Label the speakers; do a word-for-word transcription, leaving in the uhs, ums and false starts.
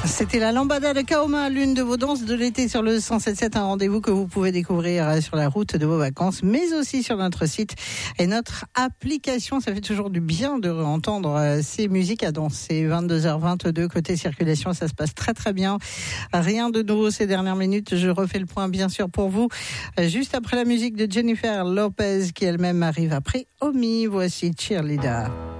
Speaker 1: C'était la lambada de Kaoma, l'une de vos danses de l'été sur le cent sept sept, un rendez-vous que vous pouvez découvrir sur la route de vos vacances, mais aussi sur notre site et notre application. Ça fait toujours du bien de entendre ces musiques à danser. vingt-deux heures vingt-deux, côté circulation, ça se passe très très bien. Rien de nouveau ces dernières minutes. Je refais le point bien sûr pour vous. Juste après la musique de Jennifer Lopez, qui elle-même arrive après Omi. Voici Cheerleader.